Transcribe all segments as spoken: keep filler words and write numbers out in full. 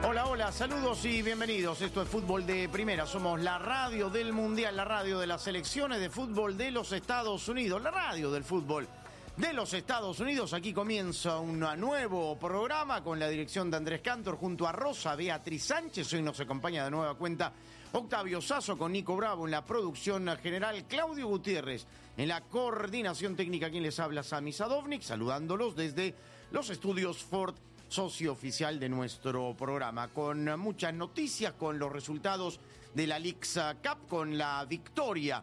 Hola, hola, saludos y bienvenidos. Esto es Fútbol de Primera. Somos la radio del Mundial, la radio de las selecciones de fútbol de los Estados Unidos, la radio del fútbol de los Estados Unidos. Aquí comienza un nuevo programa con la dirección de Andrés Cantor junto a Rosa Beatriz Sánchez. Hoy nos acompaña de nueva cuenta Octavio Sazo con Nico Bravo en la producción general, Claudio Gutiérrez en la coordinación técnica. Quien les habla, Sami Sadovnik, saludándolos desde los estudios Ford, socio oficial de nuestro programa, con muchas noticias, con los resultados de la Leagues Cup, con la victoria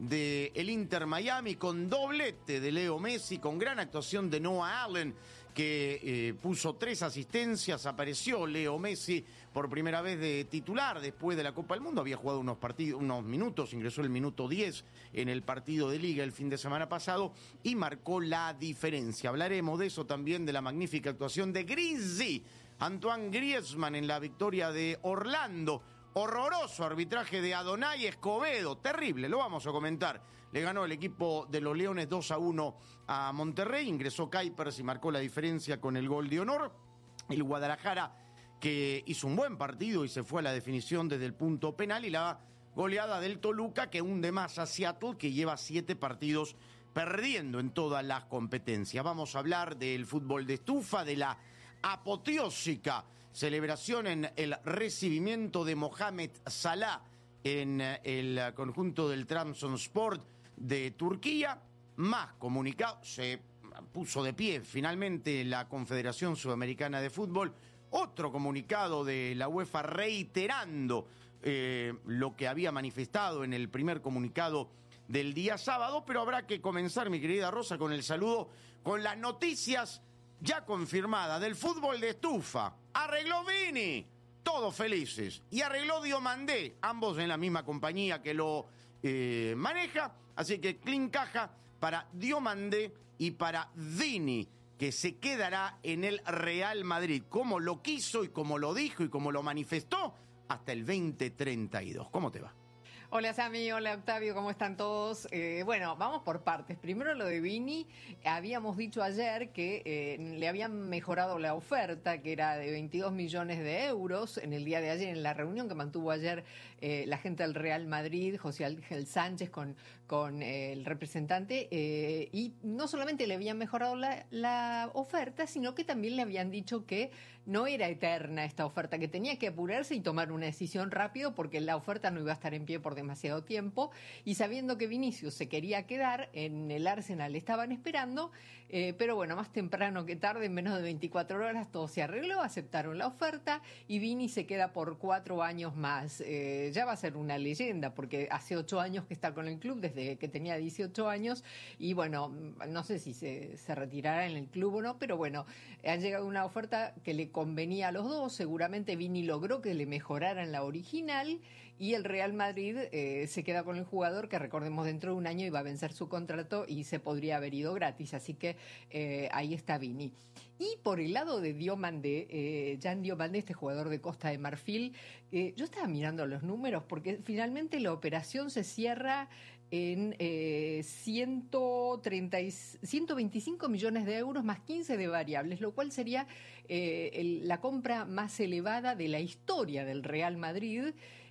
del Inter Miami, con doblete de Leo Messi, con gran actuación de Noah Allen, que eh, puso tres asistencias. Apareció Leo Messi por primera vez de titular después de la Copa del Mundo. Había jugado unos partidos, unos minutos, ingresó el minuto diez en el partido de Liga el fin de semana pasado y marcó la diferencia. Hablaremos de eso también, de la magnífica actuación de Griezmann, Antoine Griezmann, en la victoria de Orlando. Horroroso arbitraje de Adonai Escobedo, terrible, lo vamos a comentar. Le ganó el equipo de los Leones dos a uno a Monterrey, ingresó Kuipers y marcó la diferencia con el gol de honor. El Guadalajara, que hizo un buen partido y se fue a la definición desde el punto penal, y la goleada del Toluca, que hunde más a Seattle, que lleva siete partidos perdiendo en todas las competencias. Vamos a hablar del fútbol de estufa, de la apoteósica celebración en el recibimiento de Mohamed Salah en el conjunto del Trabzonspor de Turquía. Más comunicado, se puso de pie finalmente la Confederación Sudamericana de Fútbol. Otro comunicado de la UEFA reiterando eh, lo que había manifestado en el primer comunicado del día sábado. Pero habrá que comenzar, mi querida Rosa, con el saludo, con las noticias ya confirmadas del fútbol de estufa. Arregló Vini, todos felices. Y arregló Diomandé, ambos en la misma compañía que lo eh, maneja. Así que clean caja para Diomandé y para Vini, que se quedará en el Real Madrid, como lo quiso y como lo dijo y como lo manifestó, hasta el veinte treinta y dos. ¿Cómo te va? Hola Sami, hola Octavio, ¿cómo están todos? Eh, bueno, vamos por partes. Primero lo de Vini. Habíamos dicho ayer que eh, le habían mejorado la oferta, que era de veintidós millones de euros en el día de ayer, en la reunión que mantuvo ayer eh, la gente del Real Madrid, José Ángel Sánchez, con, con eh, el representante. Eh, y no solamente le habían mejorado la, la oferta, sino que también le habían dicho que no era eterna esta oferta, que tenía que apurarse y tomar una decisión rápido, porque la oferta no iba a estar en pie por demasiado tiempo, y sabiendo que Vinicius se quería quedar en el Arsenal, estaban esperando, eh, pero bueno, más temprano que tarde, en menos de veinticuatro horas, todo se arregló, aceptaron la oferta y Vini se queda por cuatro años más. Eh, ya va a ser una leyenda, porque hace ocho años que está con el club, desde que tenía dieciocho años, y bueno, no sé si se, se retirará en el club o no, pero bueno, ha llegado una oferta que le convenía a los dos. Seguramente Vini logró que le mejoraran la original, y el Real Madrid eh, se queda con el jugador, que recordemos dentro de un año iba a vencer su contrato y se podría haber ido gratis, así que eh, ahí está Vini. Y por el lado de Diomandé, eh, Jan Diomandé, este jugador de Costa de Marfil, eh, yo estaba mirando los números, porque finalmente la operación se cierra en eh, ciento treinta y, ciento veinticinco millones de euros más quince de variables, lo cual sería eh, el, la compra más elevada de la historia del Real Madrid.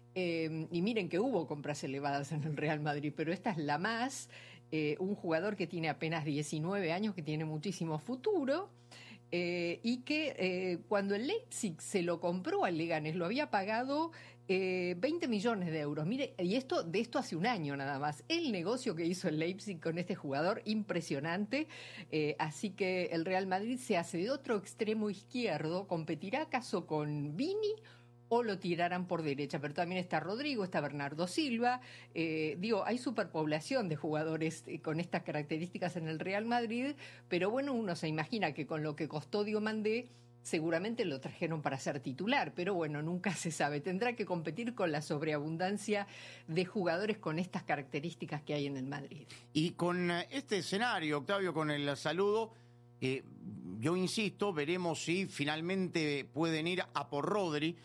Eh, y miren que hubo compras elevadas en el Real Madrid, pero esta es la más. Eh, un jugador que tiene apenas diecinueve años, que tiene muchísimo futuro, eh, y que eh, cuando el Leipzig se lo compró al Leganés lo había pagado eh, veinte millones de euros. Mire, y esto de esto hace un año nada más. El negocio que hizo el Leipzig con este jugador, impresionante. Eh, así que el Real Madrid se hace de otro extremo izquierdo. ¿Competirá acaso con Vini o lo tirarán por derecha? Pero también está Rodrigo, está Bernardo Silva. Eh, digo, hay superpoblación de jugadores eh, con estas características en el Real Madrid, pero bueno, uno se imagina que con lo que costó Diomandé, seguramente lo trajeron para ser titular, pero bueno, nunca se sabe. Tendrá que competir con la sobreabundancia de jugadores con estas características que hay en el Madrid. Y con este escenario, Octavio, con el saludo, eh, yo insisto, veremos si finalmente pueden ir a por Rodri.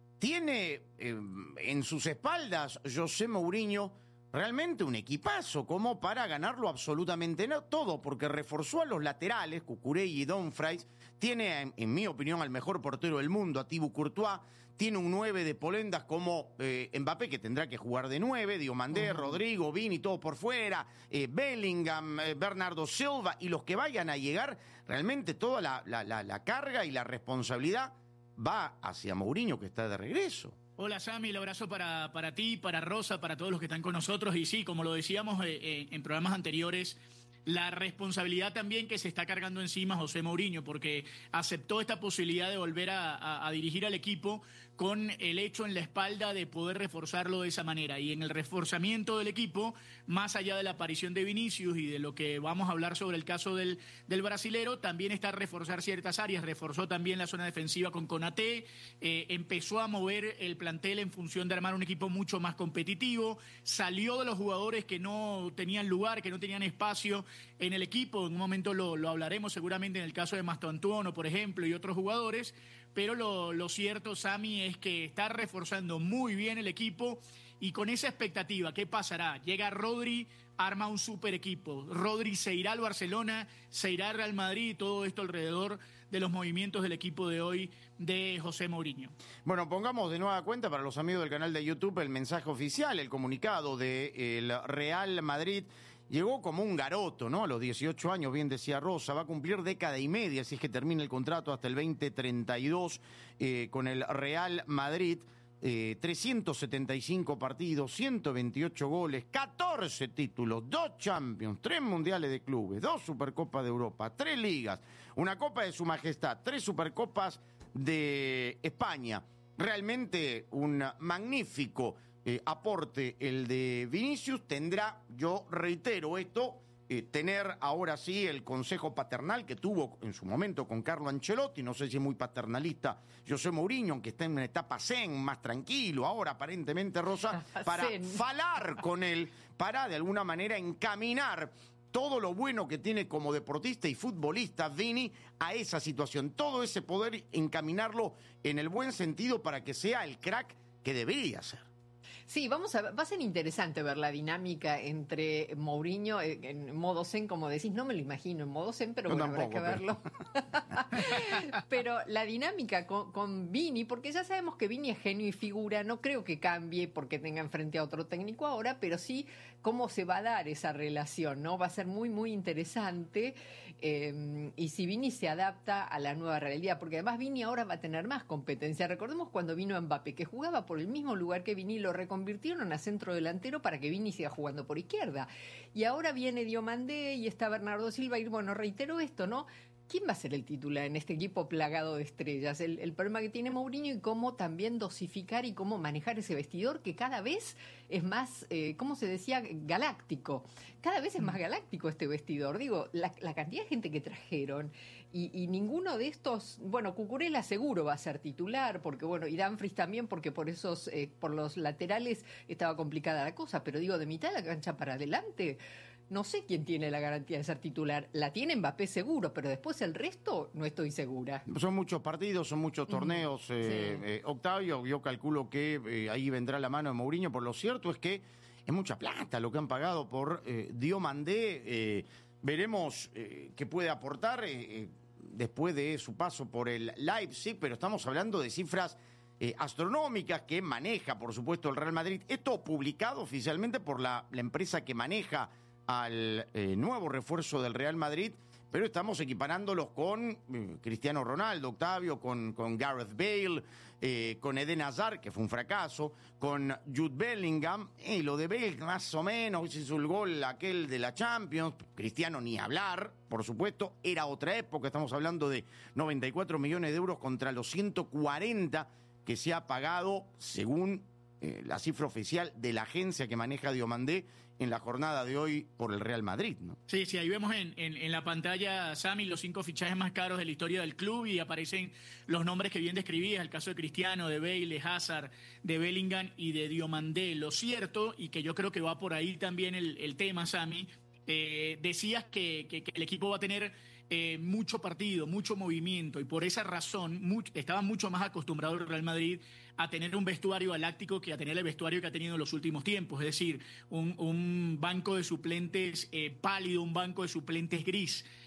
Tiene eh, en sus espaldas José Mourinho realmente un equipazo como para ganarlo absolutamente no, todo, porque reforzó a los laterales, Cucurella y Dumfries, tiene, en, en mi opinión, al mejor portero del mundo, a Thibaut Courtois. Tiene un nueve de polendas como eh, Mbappé, que tendrá que jugar de nueve, Diomandé, uh-huh. Rodrigo, Vini, todo por fuera, eh, Bellingham, eh, Bernardo Silva, y los que vayan a llegar, realmente toda la, la, la, la carga y la responsabilidad va hacia Mourinho, que está de regreso. Hola Sammy, el abrazo para, para ti, para Rosa, para todos los que están con nosotros. Y sí, como lo decíamos eh, eh, en programas anteriores, la responsabilidad también que se está cargando encima José Mourinho, porque aceptó esta posibilidad de volver a, a, a dirigir al equipo con el hecho en la espalda de poder reforzarlo de esa manera. Y en el reforzamiento del equipo, más allá de la aparición de Vinicius y de lo que vamos a hablar sobre el caso del, del brasilero, también está reforzar ciertas áreas. Reforzó también la zona defensiva con Konaté, eh, empezó a mover el plantel en función de armar un equipo mucho más competitivo, salió de los jugadores que no tenían lugar, que no tenían espacio en el equipo. En un momento lo, lo hablaremos seguramente en el caso de Mastantuono, por ejemplo, y otros jugadores. Pero lo, lo cierto, Sammy, es que está reforzando muy bien el equipo y con esa expectativa, ¿qué pasará? Llega Rodri, arma un super equipo. Rodri se irá al Barcelona, se irá al Real Madrid y todo esto alrededor de los movimientos del equipo de hoy de José Mourinho. Bueno, pongamos de nueva cuenta para los amigos del canal de YouTube el mensaje oficial, el comunicado del Real Madrid. Llegó como un garoto, ¿no? A los dieciocho años, bien decía Rosa, va a cumplir década y media, si es que termina el contrato hasta el veinte treinta y dos eh, con el Real Madrid. Eh, trescientos setenta y cinco partidos, ciento veintiocho goles, catorce títulos, dos Champions, tres Mundiales de Clubes, dos Supercopas de Europa, tres Ligas, una Copa de Su Majestad, tres Supercopas de España. Realmente un magnífico Eh, aporte el de Vinicius. Tendrá, yo reitero esto, eh, tener ahora sí el consejo paternal que tuvo en su momento con Carlo Ancelotti. No sé si es muy paternalista José Mourinho, aunque está en una etapa zen, más tranquilo ahora aparentemente, Rosa, para falar con él, para de alguna manera encaminar todo lo bueno que tiene como deportista y futbolista Vini a esa situación, todo ese poder encaminarlo en el buen sentido para que sea el crack que debería ser. Sí, vamos a, va a ser interesante ver la dinámica entre Mourinho en, en modo zen, como decís, no me lo imagino en modo zen, pero no, bueno, tampoco, habrá que verlo. Pero, pero la dinámica con, con Vini, porque ya sabemos que Vini es genio y figura, no creo que cambie porque tenga enfrente a otro técnico ahora, pero sí cómo se va a dar esa relación, ¿no? Va a ser muy, muy interesante eh, y si Vini se adapta a la nueva realidad, porque además Vini ahora va a tener más competencia. Recordemos cuando vino Mbappé, que jugaba por el mismo lugar que Vini, lo reconvirtieron a centro delantero para que Vini siga jugando por izquierda. Y ahora viene Diomandé y está Bernardo Silva y bueno, reitero esto, ¿no? ¿Quién va a ser el titular en este equipo plagado de estrellas? El, el problema que tiene Mourinho y cómo también dosificar y cómo manejar ese vestidor que cada vez es más, eh, ¿cómo se decía? Galáctico. Cada vez es más galáctico este vestidor. Digo, la, la cantidad de gente que trajeron y, y ninguno de estos, bueno, Cucurella seguro va a ser titular, porque bueno, y Dumfries también, porque por esos, eh, por los laterales estaba complicada la cosa, pero digo, de mitad de la cancha para adelante, no sé quién tiene la garantía de ser titular. La tiene Mbappé seguro, pero después el resto no estoy segura. Son muchos partidos, son muchos torneos. Mm, eh, sí. eh, Octavio, yo calculo que eh, ahí vendrá la mano de Mourinho. Por lo cierto es que es mucha plata lo que han pagado por eh, Diomandé. Eh, veremos eh, qué puede aportar eh, después de su paso por el Leipzig, pero estamos hablando de cifras Eh, astronómicas que maneja, por supuesto, el Real Madrid. Esto publicado oficialmente por la, la empresa que maneja al eh, nuevo refuerzo del Real Madrid, pero estamos equiparándolos con eh, Cristiano Ronaldo, Octavio, con, con Gareth Bale, eh, con Eden Hazard, que fue un fracaso, con Jude Bellingham, y eh, lo de Bale más o menos, hizo el gol aquel de la Champions, Cristiano ni hablar, por supuesto, era otra época, estamos hablando de noventa y cuatro millones de euros contra los ciento cuarenta que se ha pagado, según eh, la cifra oficial de la agencia que maneja Diomandé, en la jornada de hoy por el Real Madrid, ¿no? Sí, sí, ahí vemos en, en, en la pantalla, Sammy, los cinco fichajes más caros de la historia del club y aparecen los nombres que bien describías, el caso de Cristiano, de Bale, de Hazard, de Bellingham y de Diomandé. Lo cierto, y que yo creo que va por ahí también el, el tema, Sammy, eh, decías que, que, que el equipo va a tener eh, mucho partido, mucho movimiento y por esa razón mucho, estaba mucho más acostumbrado el Real Madrid a tener un vestuario galáctico que a tener el vestuario que ha tenido en los últimos tiempos, es decir, un, un banco de suplentes eh, pálido, un banco de suplentes gris.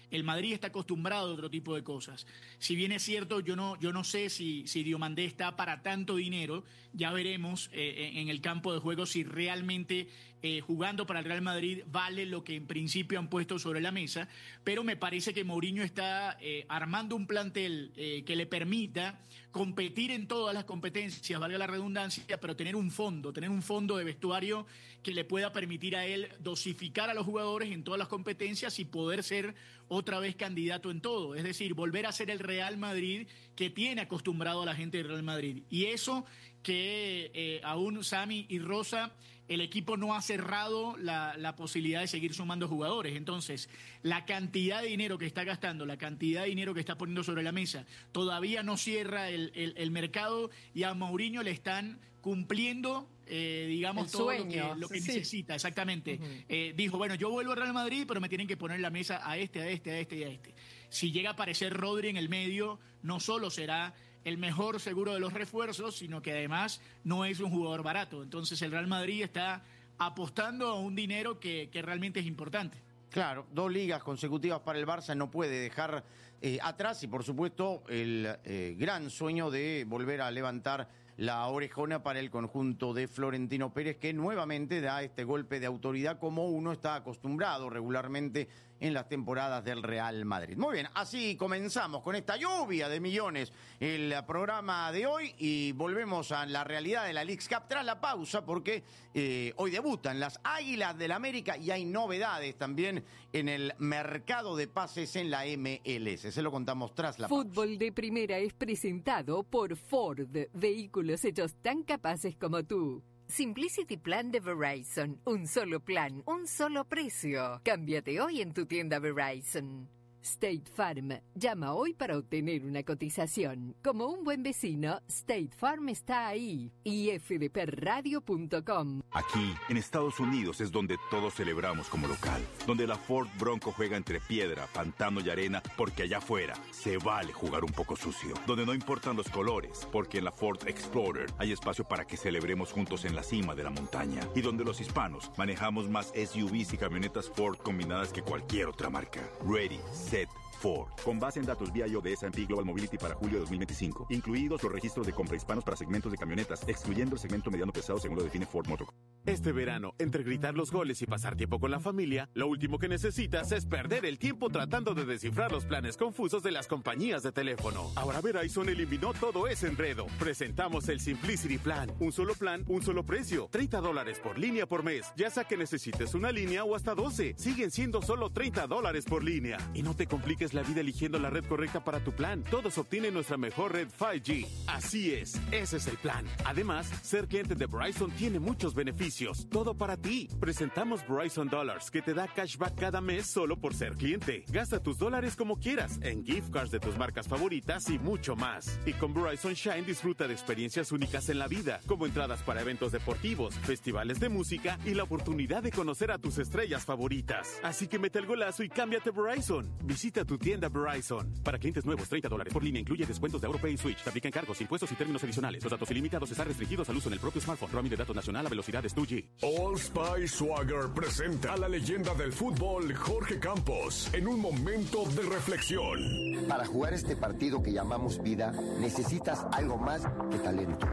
El Madrid está acostumbrado a otro tipo de cosas. Si bien es cierto, yo no, yo no sé si, si Diomandé está para tanto dinero. Ya veremos eh, en el campo de juego si realmente eh, jugando para el Real Madrid vale lo que en principio han puesto sobre la mesa. Pero me parece que Mourinho está eh, armando un plantel eh, que le permita competir en todas las competencias, valga la redundancia, pero tener un fondo, tener un fondo de vestuario que le pueda permitir a él dosificar a los jugadores en todas las competencias y poder ser otra vez candidato en todo. Es decir, volver a ser el Real Madrid que tiene acostumbrado a la gente del Real Madrid. Y eso que eh, aún Sami y Rosa, el equipo no ha cerrado la, la posibilidad de seguir sumando jugadores. Entonces, la cantidad de dinero que está gastando, la cantidad de dinero que está poniendo sobre la mesa, todavía no cierra el, el, el mercado y a Mourinho le están cumpliendo, eh, digamos, el todo sueño. lo que, lo que Sí. necesita. Exactamente. Uh-huh. Eh, dijo, bueno, yo vuelvo al Real Madrid, pero me tienen que poner en la mesa a este, a este, a este y a este. Si llega a aparecer Rodri en el medio, no solo será el mejor seguro de los refuerzos, sino que además no es un jugador barato. Entonces el Real Madrid está apostando a un dinero que, que realmente es importante. Claro, dos ligas consecutivas para el Barça no puede dejar eh, atrás y por supuesto el eh, gran sueño de volver a levantar la orejona para el conjunto de Florentino Pérez, que nuevamente da este golpe de autoridad como uno está acostumbrado regularmente en las temporadas del Real Madrid. Muy bien, así comenzamos con esta lluvia de millones el programa de hoy y volvemos a la realidad de la Leagues Cup tras la pausa porque eh, hoy debutan las Águilas del América y hay novedades también en el mercado de pases en la M L S. Se lo contamos tras la pausa. Fútbol de Primera es presentado por Ford, vehículos hechos tan capaces como tú. Simplicity Plan de Verizon. Un solo plan, un solo precio. Cámbiate hoy en tu tienda Verizon. State Farm. Llama hoy para obtener una cotización. Como un buen vecino, State Farm está ahí. y f d p radio punto com. Aquí, en Estados Unidos, es donde todos celebramos como local. Donde la Ford Bronco juega entre piedra, pantano y arena, porque allá afuera se vale jugar un poco sucio. Donde no importan los colores, porque en la Ford Explorer hay espacio para que celebremos juntos en la cima de la montaña. Y donde los hispanos manejamos más S U Vs y camionetas Ford combinadas que cualquier otra marca. Ready, set, Ford. Con base en datos V I O de S and P Global Mobility para julio de dos mil veinticinco, incluidos los registros de compra hispanos para segmentos de camionetas, excluyendo el segmento mediano pesado según lo define Ford Motor. Este verano, entre gritar los goles y pasar tiempo con la familia, lo último que necesitas es perder el tiempo tratando de descifrar los planes confusos de las compañías de teléfono. Ahora Verizon eliminó todo ese enredo. Presentamos el Simplicity Plan. Un solo plan, un solo precio. treinta dólares por línea por mes. Ya sea que necesites una línea o hasta doce. Siguen siendo solo treinta dólares por línea. Y no te compliques la vida eligiendo la red correcta para tu plan. Todos obtienen nuestra mejor red cinco G. Así es, ese es el plan. Además, ser cliente de Verizon tiene muchos beneficios. Todo para ti. Presentamos Verizon Dollars, que te da cashback cada mes solo por ser cliente. Gasta tus dólares como quieras, en gift cards de tus marcas favoritas y mucho más. Y con Verizon Shine disfruta de experiencias únicas en la vida, como entradas para eventos deportivos, festivales de música y la oportunidad de conocer a tus estrellas favoritas. Así que mete el golazo y cámbiate a Verizon. Visita tu tienda Verizon. Para clientes nuevos, treinta dólares por línea incluye descuentos de AuroPay y Switch. Te aplican cargos, impuestos y términos adicionales. Los datos ilimitados están restringidos al uso en el propio smartphone. Roaming de datos nacional a velocidades dos G. Old Spice Swagger presenta a la leyenda del fútbol Jorge Campos en un momento de reflexión. Para jugar este partido que llamamos vida, necesitas algo más que talento.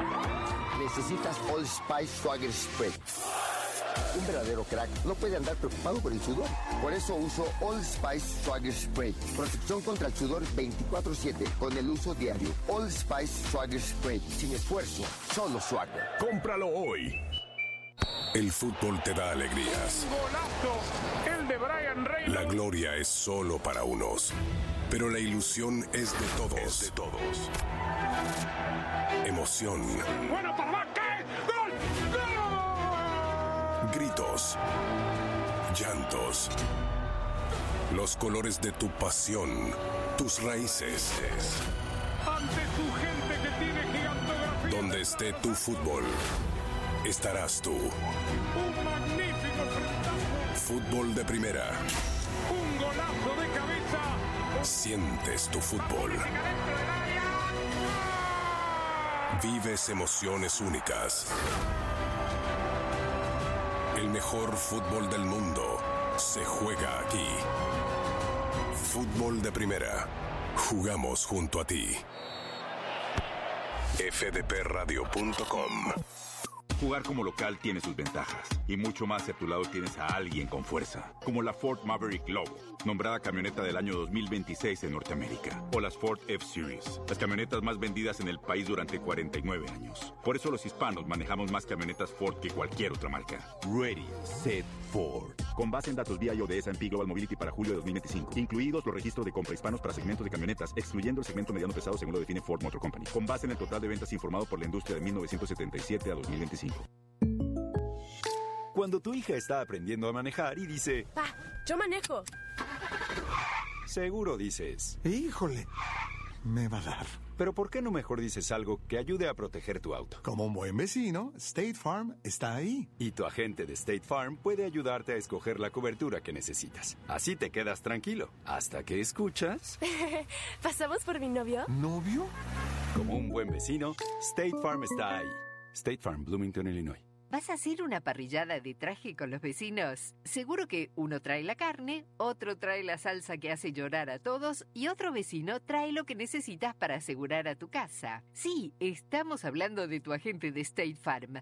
Necesitas Old Spice Swagger Spray. Un verdadero crack no puede andar preocupado por el sudor. Por eso uso Old Spice Swagger Spray. Protección contra el sudor veinticuatro siete con el uso diario. Old Spice Swagger Spray. Sin esfuerzo, solo Swagger. Cómpralo hoy. El fútbol te da alegrías. Golazo, el de Brian Reynolds. La gloria es solo para unos, pero la ilusión es de todos. Es de todos. Emoción. Bueno, para ¿qué? ¡Gol! ¡Gol! Gritos. Llantos. Los colores de tu pasión. Tus raíces. Ante tu gente que tiene gigantografía. Donde esté tu fútbol, estarás tú. Un magnífico frentazo. Fútbol de primera. Un golazo de cabeza. Sientes tu fútbol. Vives emociones únicas. El mejor fútbol del mundo se juega aquí. Fútbol de Primera. Jugamos junto a ti. F D P radio punto com. Jugar como local tiene sus ventajas, y mucho más si a tu lado tienes a alguien con fuerza, como la Ford Maverick Lobo, nombrada camioneta del año dos mil veintiséis en Norteamérica, o las Ford F-Series, las camionetas más vendidas en el país durante cuarenta y nueve años. Por eso los hispanos manejamos más camionetas Ford que cualquier otra marca. Ready, Set, Ford. Con base en datos V I O de S and P Global Mobility para julio de dos mil veinticinco, incluidos los registros de compra hispanos para segmentos de camionetas, excluyendo el segmento mediano pesado según lo define Ford Motor Company, con base en el total de ventas informado por la industria de mil novecientos setenta y siete a dos mil veinticinco. Cuando tu hija está aprendiendo a manejar y dice... Pa, yo manejo. Seguro dices... Híjole, me va a dar. Pero ¿por qué no mejor dices algo que ayude a proteger tu auto? Como un buen vecino, State Farm está ahí. Y tu agente de State Farm puede ayudarte a escoger la cobertura que necesitas. Así te quedas tranquilo, hasta que escuchas... ¿Pasamos por mi novio? ¿Novio? Como un buen vecino, State Farm está ahí. State Farm, Bloomington, Illinois. ¿Vas a hacer una parrillada de traje con los vecinos? Seguro que uno trae la carne, otro trae la salsa que hace llorar a todos y otro vecino trae lo que necesitas para asegurar a tu casa. Sí, estamos hablando de tu agente de State Farm.